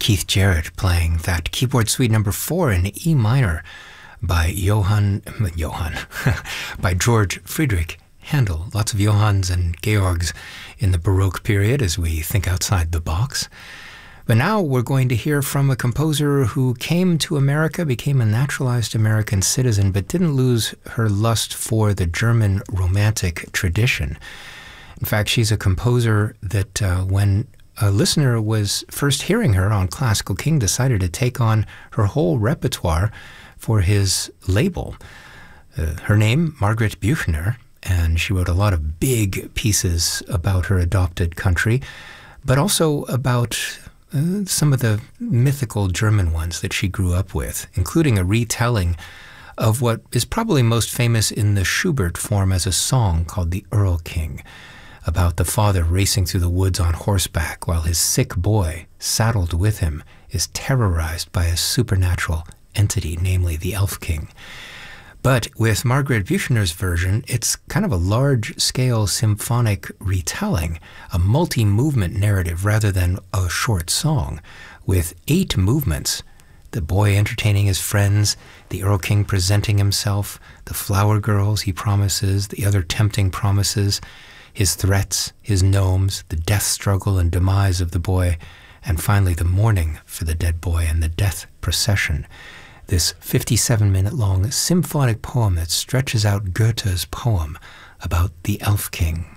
Keith Jarrett playing that keyboard suite number 4 in E minor by by George Friedrich Handel. Lots of Johanns and Georgs in the Baroque period as we think outside the box. But now we're going to hear from a composer who came to America, became a naturalized American citizen, but didn't lose her lust for the German Romantic tradition. In fact, she's a composer that when a listener was first hearing her on Classical King, decided to take on her whole repertoire for his label. Her name, Margaret Büchner, and she wrote a lot of big pieces about her adopted country, but also about some of the mythical German ones that she grew up with, including a retelling of what is probably most famous in the Schubert form as a song called The Erlking, about the father racing through the woods on horseback while his sick boy, saddled with him, is terrorized by a supernatural entity, namely the Elf King. But with Margaret Büchner's version, it's kind of a large-scale symphonic retelling, a multi-movement narrative rather than a short song, with 8 movements: the boy entertaining his friends, the Earl King presenting himself, the flower girls he promises, the other tempting promises, his threats, his gnomes, the death struggle and demise of the boy, and finally the mourning for the dead boy and the death procession. This 57-minute-long symphonic poem that stretches out Goethe's poem about the Elf King.